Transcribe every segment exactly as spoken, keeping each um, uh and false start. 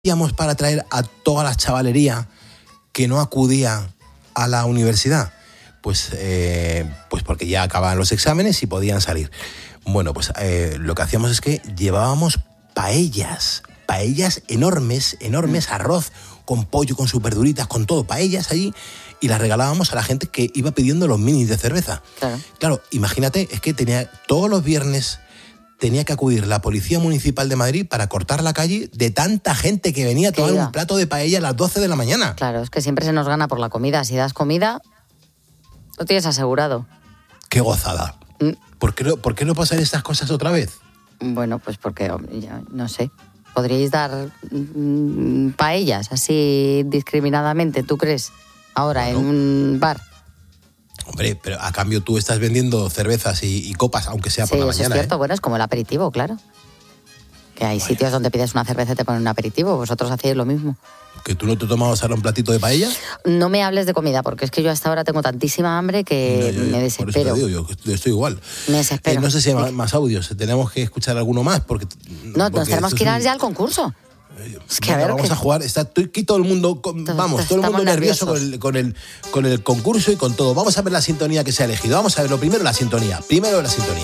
hacíamos para atraer a toda la chavalería que no acudía a la universidad? Pues, eh, pues porque ya acababan los exámenes y podían salir. Bueno, pues eh, lo que hacíamos es que llevábamos paellas, paellas enormes, enormes, arroz con pollo, con superduritas, con todo, paellas allí, y las regalábamos a la gente que iba pidiendo los minis de cerveza. Claro. Claro, imagínate, es que tenía todos los viernes tenía que acudir la Policía Municipal de Madrid para cortar la calle de tanta gente que venía a tomar un plato de paella a las doce de la mañana. Claro, es que siempre se nos gana por la comida. Si das comida, lo tienes asegurado. ¡Qué gozada! Mm. ¿Por qué no, por qué no pasan estas cosas otra vez? Bueno, pues porque, ya, no sé, podríais dar mmm, paellas así discriminadamente, ¿tú crees? Ahora, bueno, en un bar. Hombre, pero a cambio tú estás vendiendo cervezas y, y copas, aunque sea por sí, la mañana. Sí, eso es cierto. ¿eh? Bueno, es como el aperitivo, claro. Que hay Vaya. sitios donde pides una cerveza y te ponen un aperitivo. Vosotros hacéis lo mismo. ¿Que tú no te tomabas ahora un platito de paella? No me hables de comida, porque es que yo hasta ahora tengo tantísima hambre que no, yo, me desespero. Por eso te digo, yo, yo estoy igual. Me desespero. Eh, no sé si hay más, más audios. Tenemos que escuchar alguno más. porque No, porque nos tenemos que ir un... ya al concurso. Es que Venga, a ver, vamos que... a jugar. Está aquí todo el mundo, con, vamos, todo el mundo nervioso con el, con, el, con el concurso y con todo. Vamos a ver la sintonía que se ha elegido. Vamos a ver lo primero, la sintonía. Primero la sintonía.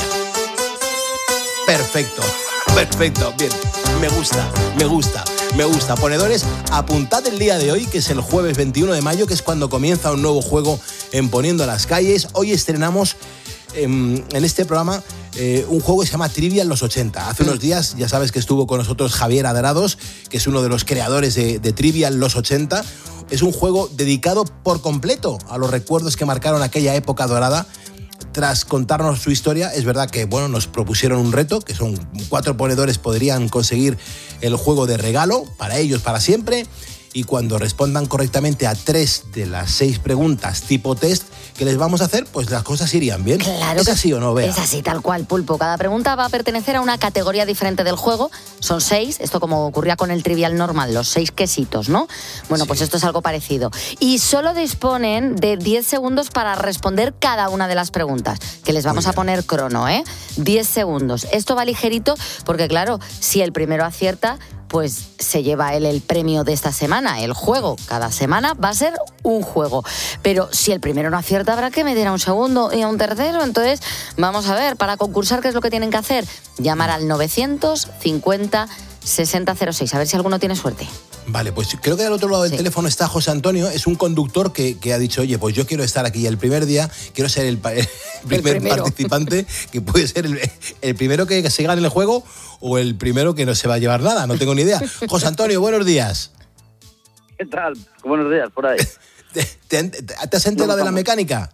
Perfecto, perfecto, bien. Me gusta, me gusta, me gusta. Ponedores, apuntad el día de hoy, que es el jueves veintiuno de mayo, que es cuando comienza un nuevo juego en Poniendo las Calles. Hoy estrenamos en, en este programa eh, un juego que se llama Trivial los ochenta. Hace unos días, ya sabes que estuvo con nosotros Javier Adrados, que es uno de los creadores de, de Trivial los ochenta. Es un juego dedicado por completo a los recuerdos que marcaron aquella época dorada. Tras contarnos su historia, es verdad que bueno, nos propusieron un reto, que son cuatro ponedores podrían conseguir el juego de regalo para ellos para siempre, y cuando respondan correctamente a tres de las seis preguntas tipo test que les vamos a hacer, pues las cosas irían bien. Claro. ¿Es así o no, Bea? Es así, tal cual, Pulpo. Cada pregunta va a pertenecer a una categoría diferente del juego. Son seis, esto como ocurría con el trivial normal, los seis quesitos, ¿no? Bueno, sí. Pues esto es algo parecido. Y solo disponen de diez segundos para responder cada una de las preguntas, que les vamos a poner crono, ¿eh? diez segundos. Esto va ligerito porque, claro, si el primero acierta, pues se lleva él el premio de esta semana, el juego. Cada semana va a ser un juego. Pero si el primero no acierta, habrá que medir a un segundo y a un tercero. Entonces, vamos a ver, para concursar, ¿qué es lo que tienen que hacer? Llamar al novecientos cincuenta sesenta cero seis, a ver si alguno tiene suerte. Vale, pues creo que al otro lado del sí. teléfono está José Antonio, es un conductor que, que ha dicho, oye, pues yo quiero estar aquí el primer día, quiero ser el, el primer el participante, que puede ser el, el primero que se gane el juego o el primero que no se va a llevar nada, no tengo ni idea. José Antonio, buenos días. ¿Qué tal? Buenos días, por ahí. ¿Te, te, te has enterado no, de la mecánica?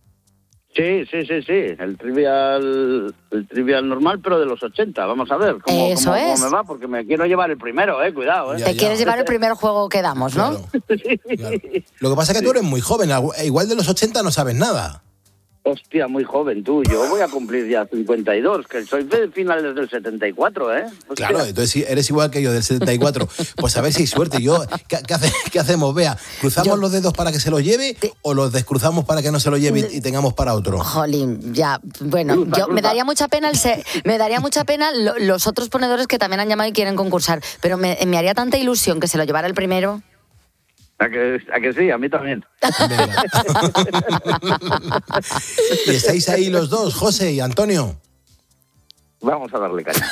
Sí, sí, sí, sí, el trivial, el trivial normal, pero de los ochenta. Vamos a ver cómo, Eso cómo, es. cómo me va, porque me quiero llevar el primero, eh, cuidado. Eh. Ya, Te ya. quieres llevar el primer juego que damos, ¿no? Claro, claro. Lo que pasa es que tú eres muy joven, igual de los ochenta no sabes nada. Hostia, muy joven tú, yo voy a cumplir ya cincuenta y dos, que soy de finales del setenta y cuatro, ¿eh? Hostia. Claro, entonces eres igual que yo, del setenta y cuatro. Pues a ver si hay suerte. Yo, ¿qué, qué, hace, ¿Qué hacemos, Bea? ¿Cruzamos yo, los dedos para que se lo lleve o los descruzamos para que no se lo lleve y, y tengamos para otro? Jolín, ya, bueno, cruza, yo cruza. me daría mucha pena el se, me daría mucha pena lo, los otros ponedores que también han llamado y quieren concursar, pero me, me haría tanta ilusión que se lo llevara el primero. ¿A que, ¿A que sí? A mí también. ¿Y estáis ahí los dos, José y Antonio? Vamos a darle caña.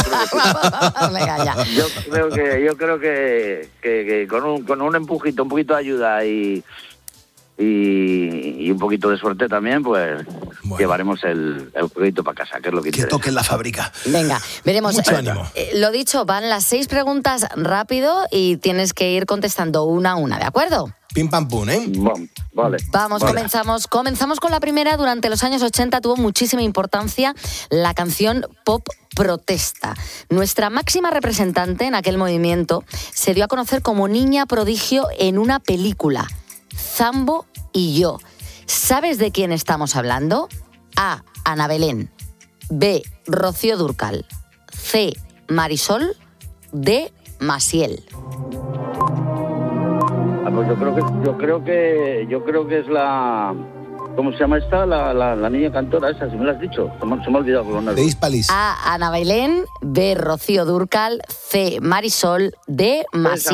Yo creo que, yo creo que, que, que con, un, con un empujito, un poquito de ayuda y, y, y un poquito de suerte también, pues bueno, llevaremos el, el jueguito para casa, que es lo que Que interesa. toque en la fábrica. Venga, veremos. Mucho eh, ánimo. Eh, lo dicho, van las seis preguntas rápido y tienes que ir contestando una a una, ¿de acuerdo? Pim pam pum, ¿eh? Bueno, vale. Vamos, vale. comenzamos. Comenzamos con la primera. Durante los años ochenta tuvo muchísima importancia la canción pop protesta. Nuestra máxima representante en aquel movimiento se dio a conocer como niña prodigio en una película, Zambo y yo. ¿Sabes de quién estamos hablando? A. Ana Belén. B. Rocío Dúrcal. C. Marisol. D. Maciel. Ah, pues yo creo que yo creo que yo creo que es la ¿Cómo se llama esta? La, la, la niña cantora esa, si me lo has dicho. Se me, se me ha olvidado con los De Hispalis. A. Ana Belén. B. Rocío Dúrcal. C. Marisol. D. Masi.